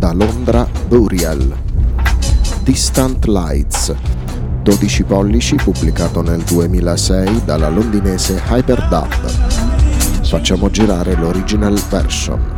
da Londra Burial. Distant Lights, 12 pollici, pubblicato nel 2006 dalla londinese Hyperdub. Facciamo girare l'original version.